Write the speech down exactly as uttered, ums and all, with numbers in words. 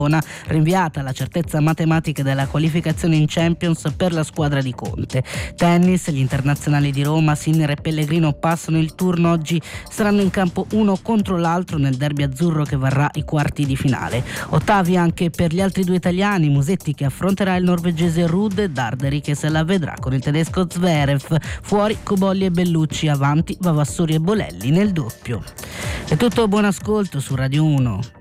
rinviata la certezza matematica della qualificazione in Champions per la squadra di Conte. Tennis, gli internazionali di Roma, Sinner e Pellegrino passano il turno. Oggi saranno in campo uno contro l'altro nel derby azzurro che varrà i quarti di finale. Ottavi anche per gli altri due italiani, Musetti che affronterà il norvegese Ruud, Darderi che se la vedrà con il tedesco Zverev, fuori Cobolli e Bellucci, avanti Vavassori e Bolelli nel doppio. È tutto, buon ascolto su Radio uno.